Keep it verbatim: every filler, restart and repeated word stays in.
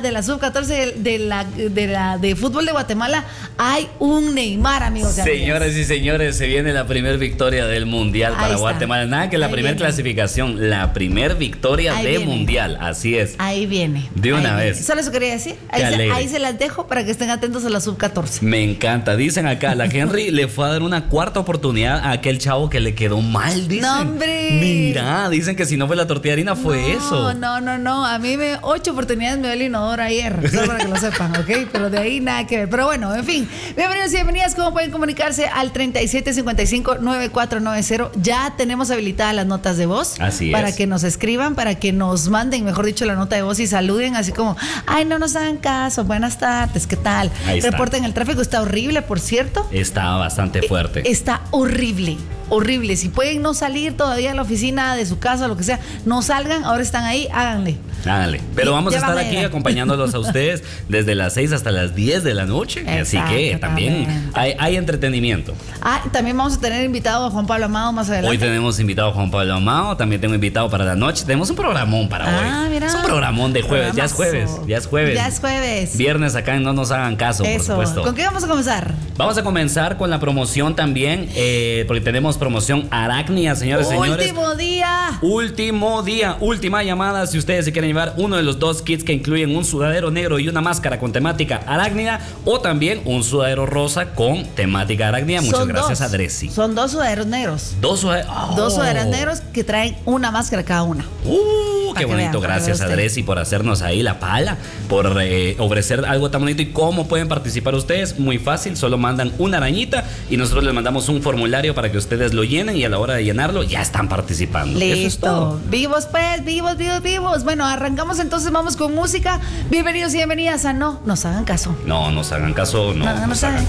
de la sub catorce de la, de la de fútbol de Guatemala, hay un Neymar, amigos. Señoras y señores, se viene la primera victoria del Mundial Ahí para está. Guatemala. Nada que la primera clasificación, la primera victoria Ahí de viene. Mundial. Así es. Ahí viene. De una ahí vez. Viene. Solo eso quería decir. Ahí se, ahí se las dejo para que estén atentos a la sub catorce. Me encanta. Dicen acá, la Henry le fue a dar una cuarta oportunidad a aquel chavo que le quedó mal, dicen. No, hombre. Mira, dicen que si no fue la tortilla de harina fue no, eso. No, no, no. A mí me ocho oportunidades me dio el inodoro ayer. Solo para que lo sepan, ¿ok? Pero de ahí nada que ver. Pero bueno, en fin. Bienvenidos y bienvenidas. ¿Cómo pueden comunicarse al treinta y siete cincuenta y cinco noventa y cuatro noventa? Ya tenemos habilitadas las notas de voz. Así para es. que nos escriban, para que nos manden, mejor dicho, la nota de voz y saluden así como, ay, no nos hagan caso, buenas tardes, ¿qué tal? Ahí está. Reporten el tráfico, está horrible, por cierto. Está bastante fuerte. Está horrible, horrible. Si pueden no salir todavía a la oficina de su casa o lo que sea, no salgan, ahora están ahí, háganle. Háganle. Pero vamos a Ya estar van a aquí llegar. acompañándolos a ustedes desde las seis hasta las diez de la noche. Así que Exactamente. también hay, hay entretenimiento. Ah, también vamos a tener invitado a Juan Pablo Amado más adelante. Hoy tenemos invitado a Juan Pablo Amado, también tengo invitado para la noche. Tenemos un programón para Ah, hoy. mira. Es un programón de jueves, ya es jueves, Programazo. ya es jueves. Ya es jueves. Viernes acá en No Nos Hagan Caso, Eso. por supuesto. ¿Con qué vamos a comenzar? Vamos a comenzar con la promoción también, eh, porque tenemos promoción Arácnia, señores y señores. Último día. Último día, última llamada. Si ustedes se quieren llevar uno de los dos kits que incluyen un sudadero negro y una máscara con temática arácnida, o también un sudadero rosa con temática arácnida. Muchas Son gracias dos. a Dressy. Son dos sudaderos negros. Dos sudaderos. Dos sudaderos negros que traen una máscara cada una. Uh, Pa' qué que bonito. vean, para que Gracias vea a usted. Dressy por hacernos ahí la pala, por eh, ofrecer algo tan bonito. ¿Y cómo pueden participar ustedes? Muy fácil, solo mandan una arañita y nosotros les mandamos un formulario para que ustedes lo llenen y a la hora de llenarlo ya están participando. Eso es Listo. todo. Vivos pues, vivos, vivos, vivos. Bueno, arrancamos entonces, vamos con música. Bienvenidos y bienvenidas a No Nos Hagan Caso. No nos hagan caso, no, No, no nos saben. hagan